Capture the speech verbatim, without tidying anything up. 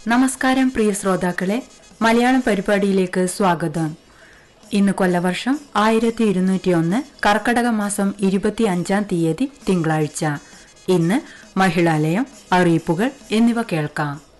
നമസ്കാരം പ്രിയ ശ്രോതാക്കളെ, മലയാളം പരിപാടിയിലേക്ക് സ്വാഗതം. ഇന്ന് കൊല്ലവർഷം ആയിരത്തി ഇരുന്നൂറ്റി ഒന്ന് കർക്കടക മാസം ഇരുപത്തി അഞ്ചാം തീയതി തിങ്കളാഴ്ച. ഇന്ന് മഹിളാലയം, അറിയിപ്പുകൾ എന്നിവ കേൾക്കാം.